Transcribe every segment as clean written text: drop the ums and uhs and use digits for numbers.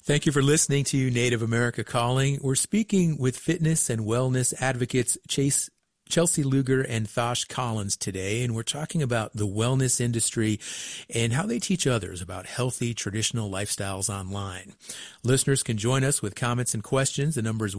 Thank you for listening to Native America Calling. We're speaking with fitness and wellness advocates Chelsea Luger and Thosh Collins today, and we're talking about the wellness industry and how they teach others about healthy traditional lifestyles online. Listeners can join us with comments and questions. The number is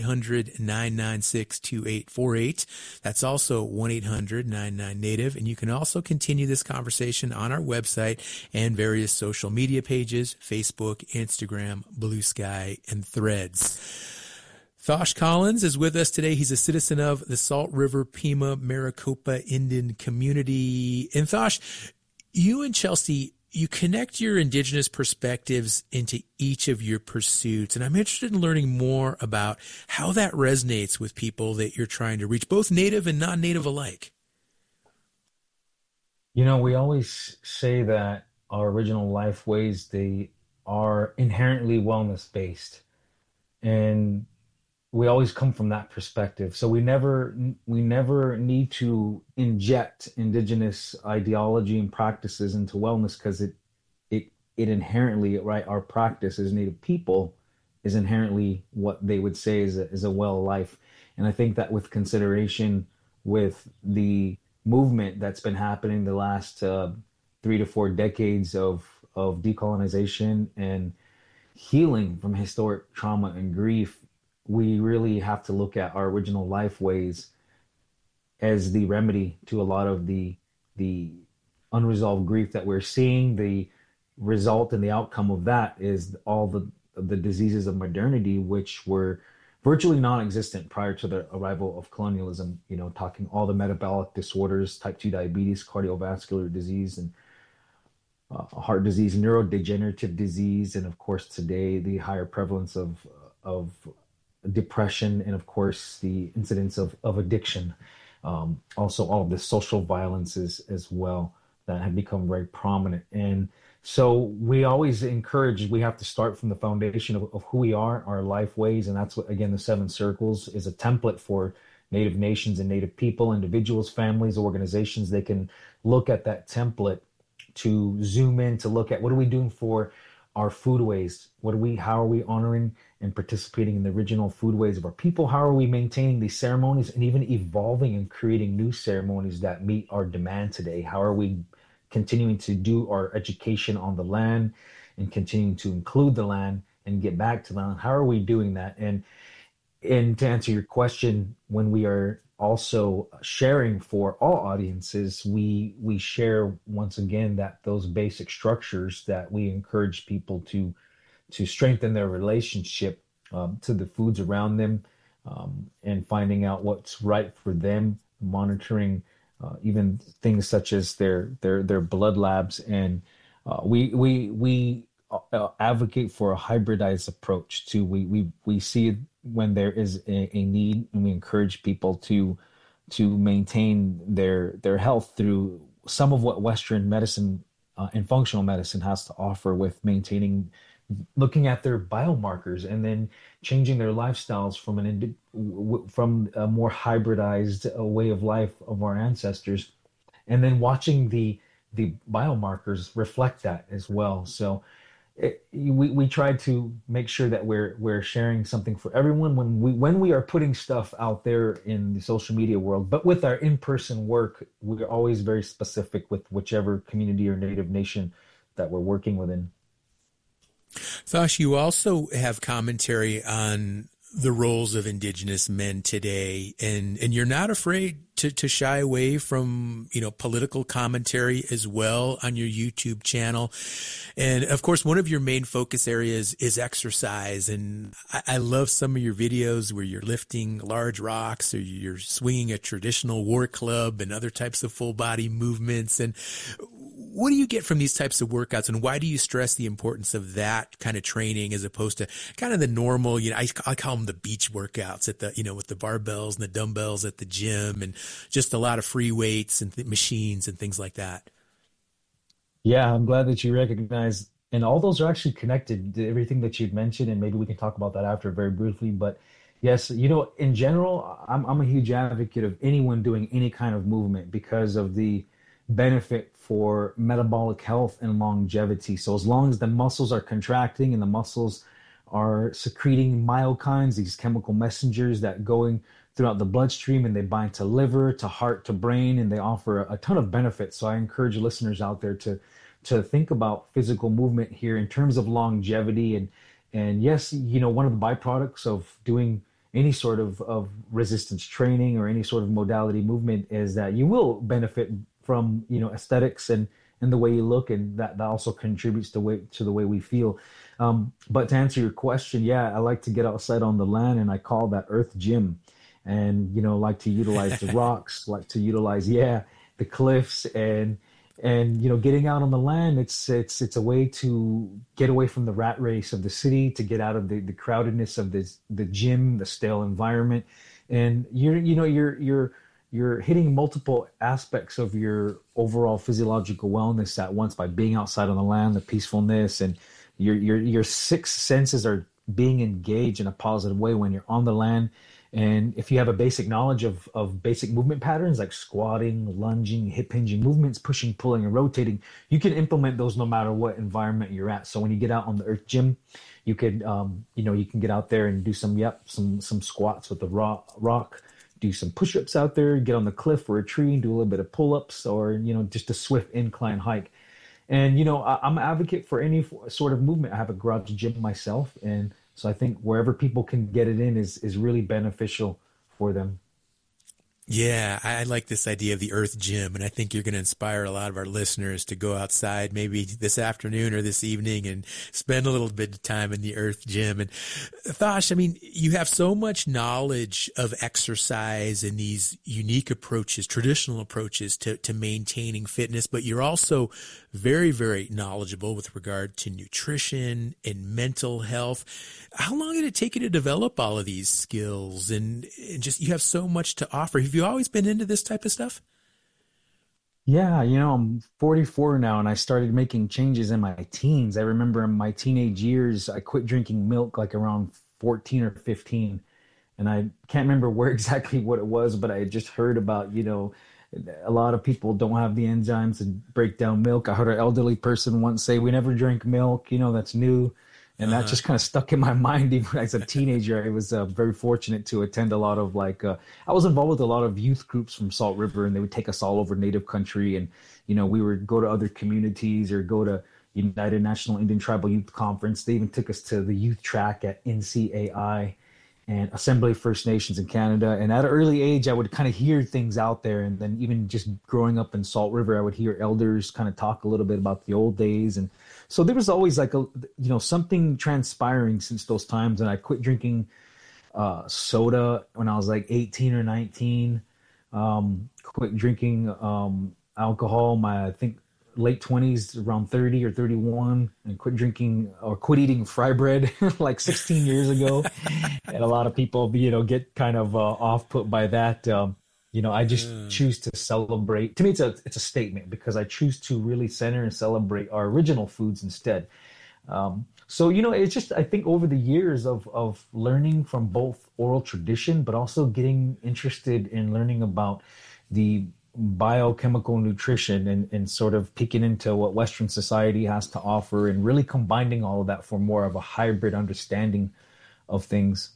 1-800-996-2848. That's also 1-800-99-NATIVE, and you can also continue this conversation on our website and various social media pages, Facebook, Instagram, Blue Sky, and Threads. Thosh Collins is with us today. He's a citizen of the Salt River Pima Maricopa Indian community. And Thosh, you and Chelsea, you connect your indigenous perspectives into each of your pursuits. And I'm interested in learning more about how that resonates with people that you're trying to reach, both Native and non-Native alike. You know, we always say that our original life ways, they are inherently wellness based. And we always come from that perspective. So we never need to inject indigenous ideology and practices into wellness, because it inherently, right, our practice as Native people is inherently what they would say is a well life. And I think that with consideration with the movement that's been happening the last 3 to 4 decades of decolonization and healing from historic trauma and grief, we really have to look at our original life ways as the remedy to a lot of the unresolved grief that we're seeing. The result and the outcome of that is all the diseases of modernity, which were virtually non-existent prior to the arrival of colonialism. You know, talking all the metabolic disorders, type 2 diabetes, cardiovascular disease, and heart disease, neurodegenerative disease, and of course today the higher prevalence of depression, and of course the incidence of addiction. Also all of the social violences as well that have become very prominent. And so we always encourage, we have to start from the foundation of who we are, our life ways. And that's what, again, the 7 circles is a template for Native nations and Native people, individuals, families, organizations. They can look at that template to zoom in, to look at what are we doing for our foodways? How are we honoring and participating in the original foodways of our people? How are we maintaining these ceremonies and even evolving and creating new ceremonies that meet our demand today? How are we continuing to do our education on the land and continuing to include the land and get back to the land? How are we doing that? And to answer your question, when we are also sharing for all audiences, we share once again that those basic structures that we encourage people to strengthen their relationship to the foods around them, and finding out what's right for them, monitoring even things such as their blood labs. And we advocate for a hybridized approach to we see when there is a need, and we encourage people to maintain their health through some of what Western medicine and functional medicine has to offer, with looking at their biomarkers and then changing their lifestyles from a more hybridized way of life of our ancestors, and then watching the biomarkers reflect that as well. So we try to make sure that we're sharing something for everyone when we are putting stuff out there in the social media world. But with our in-person work, we're always very specific with whichever community or Native nation that we're working within. Thosh, you also have commentary on the roles of Indigenous men today, and you're not afraid to shy away from, political commentary as well on your YouTube channel. And of course, one of your main focus areas is exercise. And I love some of your videos where you're lifting large rocks, or you're swinging a traditional war club, and other types of full body movements. And what do you get from these types of workouts, and why do you stress the importance of that kind of training as opposed to kind of the normal, I call them the beach workouts at the, with the barbells and the dumbbells at the gym, and just a lot of free weights and machines and things like that? Yeah, I'm glad that you recognize, and all those are actually connected to everything that you'd mentioned, and maybe we can talk about that after very briefly. But yes, in general, I'm a huge advocate of anyone doing any kind of movement because of the benefit for metabolic health and longevity. So as long as the muscles are contracting and the muscles are secreting myokines, these chemical messengers that going throughout the bloodstream, and they bind to liver, to heart, to brain, and they offer a ton of benefits. So I encourage listeners out there to think about physical movement here in terms of longevity. And yes, one of the byproducts of doing any sort of resistance training or any sort of modality movement is that you will benefit from, aesthetics and the way you look, and that also contributes to the way we feel. But to answer your question, yeah, I like to get outside on the land, and I call that Earth Gym. And like to utilize the rocks, like to utilize, yeah, the cliffs, and getting out on the land. It's a way to get away from the rat race of the city, to get out of the crowdedness of the gym, the stale environment. And you're hitting multiple aspects of your overall physiological wellness at once by being outside on the land, the peacefulness, and your six senses are being engaged in a positive way when you're on the land. And if you have a basic knowledge of basic movement patterns like squatting, lunging, hip hinging movements, pushing, pulling, and rotating, you can implement those no matter what environment you're at. So when you get out on the Earth Gym, you could, you can get out there and do some squats with the rock, do some push-ups out there, get on the cliff or a tree and do a little bit of pull-ups, or, just a swift incline hike. And, I'm an advocate for any sort of movement. I have a garage gym myself, and so I think wherever people can get it in is really beneficial for them. Yeah, I like this idea of the Earth Gym, and I think you're going to inspire a lot of our listeners to go outside maybe this afternoon or this evening and spend a little bit of time in the Earth Gym. And Thosh, I mean, you have so much knowledge of exercise and these unique approaches, traditional approaches to maintaining fitness, but you're also very, very knowledgeable with regard to nutrition and mental health. How long did it take you to develop all of these skills? And just, you have so much to offer. Have you always been into this type of stuff? Yeah, I'm 44 now, and I started making changes in my teens. I remember in my teenage years, I quit drinking milk like around 14 or 15. And I can't remember where exactly what it was, but I had just heard about, a lot of people don't have the enzymes to break down milk. I heard an elderly person once say, "We never drink milk," that's new. And that just kind of stuck in my mind. Even as a teenager, I was very fortunate to attend a lot of I was involved with a lot of youth groups from Salt River, and they would take us all over Native country. And, we would go to other communities or go to United National Indian Tribal Youth Conference. They even took us to the youth track at NCAI and Assembly of First Nations in Canada. And at an early age, I would kind of hear things out there. And then even just growing up in Salt River, I would hear elders kind of talk a little bit about the old days. And so there was always something transpiring since those times. And I quit drinking soda when I was like 18 or 19. Quit drinking alcohol, I think late 20s, around 30 or 31, and quit eating fry bread like 16 years ago. And a lot of people, get kind of off put by that. I just choose to celebrate. To me, it's a statement, because I choose to really center and celebrate our original foods instead. So, it's just, I think over the years of learning from both oral tradition, but also getting interested in learning about the biochemical nutrition and sort of peeking into what Western society has to offer, and really combining all of that for more of a hybrid understanding of things.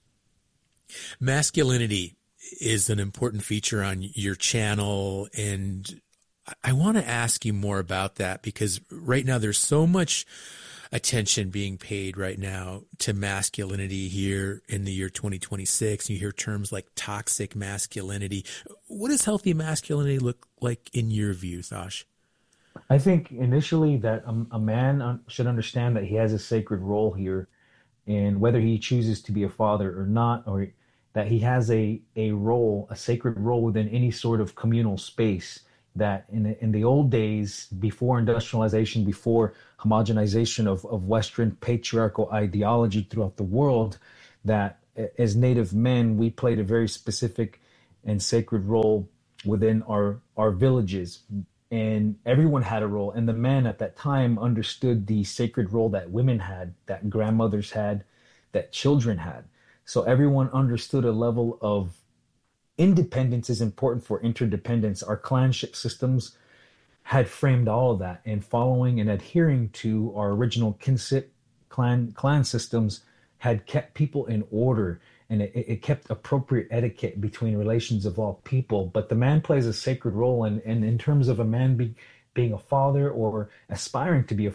Masculinity is an important feature on your channel, and I want to ask you more about that, because right now there's so much attention being paid right now to masculinity here in the year 2026. You hear terms like toxic masculinity. What does healthy masculinity look like in your view, Thosh? I think initially that a man should understand that he has a sacred role here, and whether he chooses to be a father or not, or that he has a role, a sacred role within any sort of communal space. That in the old days, before industrialization, before homogenization of Western patriarchal ideology throughout the world, that as Native men, we played a very specific and sacred role within our villages. And everyone had a role. And the men at that time understood the sacred role that women had, that grandmothers had, that children had. So everyone understood a level of independence is important for interdependence. Our clanship systems had framed all of that, and following and adhering to our original kinship clan systems had kept people in order, and it kept appropriate etiquette between relations of all people. But the man plays a sacred role, and in terms of a man being a father or aspiring to be a